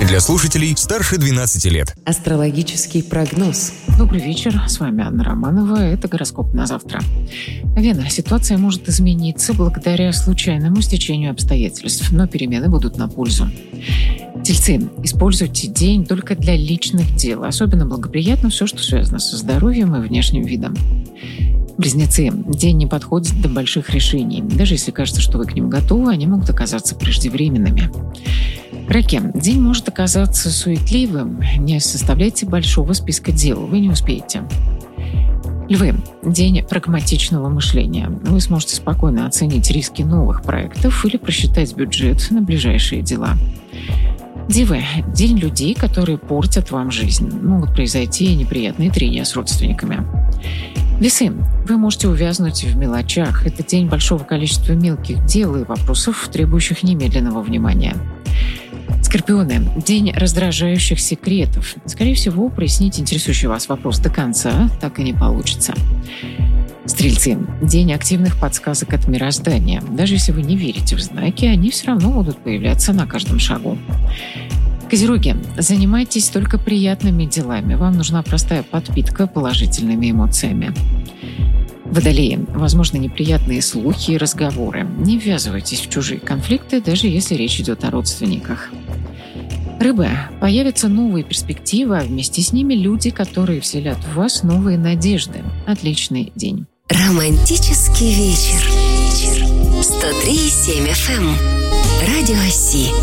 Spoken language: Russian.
Для слушателей старше 12 лет. Астрологический прогноз. Добрый вечер, с вами Анна Романова, это гороскоп на завтра. Вена, ситуация может измениться благодаря случайному стечению обстоятельств, но перемены будут на пользу. Тельцы, используйте день только для личных дел, особенно благоприятно все, что связано со здоровьем и внешним видом. Близнецы, день не подходит для больших решений. Даже если кажется, что вы к ним готовы, они могут оказаться преждевременными. Раки, день может оказаться суетливым. Не составляйте большого списка дел, вы не успеете. Львы, день прагматичного мышления. Вы сможете спокойно оценить риски новых проектов или просчитать бюджет на ближайшие дела. Девы, день людей, которые портят вам жизнь. Могут произойти неприятные трения с родственниками. Весы, вы можете увязнуть в мелочах. Это день большого количества мелких дел и вопросов, требующих немедленного внимания. Скорпионы, день раздражающих секретов. Скорее всего, прояснить интересующий вас вопрос до конца так и не получится. Стрельцы, день активных подсказок от мироздания. Даже если вы не верите в знаки, они все равно будут появляться на каждом шагу. Козероги, занимайтесь только приятными делами. Вам нужна простая подпитка положительными эмоциями. Водолеи, возможно, неприятные слухи и разговоры. Не ввязывайтесь в чужие конфликты, даже если речь идет о родственниках. Рыбы, появятся новые перспективы, а вместе с ними люди, которые вселят в вас новые надежды. Отличный день. Романтический вечер. 103,7 FM. Радио Си.